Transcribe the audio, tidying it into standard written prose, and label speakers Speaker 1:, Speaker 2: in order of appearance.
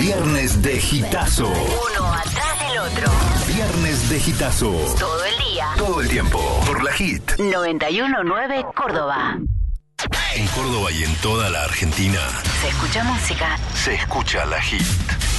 Speaker 1: Viernes de Hitazo.
Speaker 2: Uno atrás del otro.
Speaker 1: Viernes de Hitazo.
Speaker 2: Todo el día.
Speaker 1: Todo el tiempo. Por la Hit.
Speaker 2: 91.9 Córdoba.
Speaker 1: En Córdoba y en toda la Argentina.
Speaker 2: Se escucha música.
Speaker 1: Se escucha la Hit.